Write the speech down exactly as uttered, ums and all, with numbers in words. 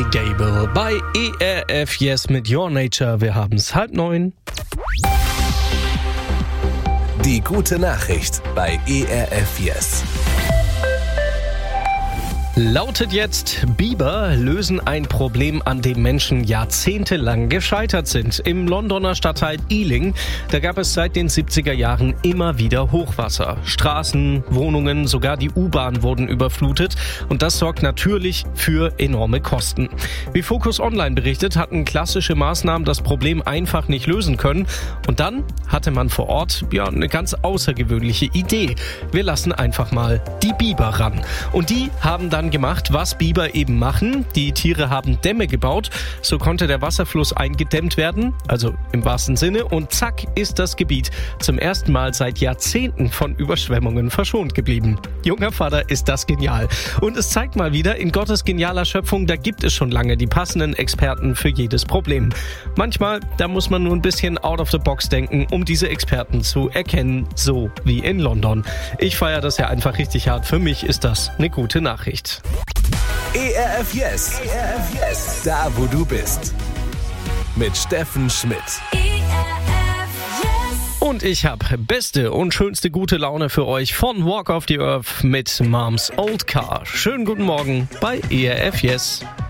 Gable bei E R F Yes mit Your Nature. Wir haben's halb neun. Die gute Nachricht bei E R F Yes. Lautet jetzt, Biber lösen ein Problem, an dem Menschen jahrzehntelang gescheitert sind. Im Londoner Stadtteil Ealing, da gab es seit den siebziger Jahren immer wieder Hochwasser. Straßen, Wohnungen, sogar die U-Bahn wurden überflutet und das sorgt natürlich für enorme Kosten. Wie Focus Online berichtet, hatten klassische Maßnahmen das Problem einfach nicht lösen können und dann hatte man vor Ort ja eine ganz außergewöhnliche Idee. Wir lassen einfach mal die Biber ran. Und die haben dann gemacht, was Biber eben machen. Die Tiere haben Dämme gebaut, so konnte der Wasserfluss eingedämmt werden, also im wahrsten Sinne, und zack ist das Gebiet zum ersten Mal seit Jahrzehnten von Überschwemmungen verschont geblieben. Junger Vater, ist das genial. Und es zeigt mal wieder, in Gottes genialer Schöpfung, da gibt es schon lange die passenden Experten für jedes Problem. Manchmal, da muss man nur ein bisschen out of the box denken, um diese Experten zu erkennen, so wie in London. Ich feiere das ja einfach richtig hart. Für mich ist das eine gute Nachricht. E R F Yes. E R F Yes. Da, wo du bist. Mit Steffen Schmidt. Und ich habe beste und schönste gute Laune für euch von Walk of the Earth mit Moms Old Car. Schönen guten Morgen bei E R F Yes.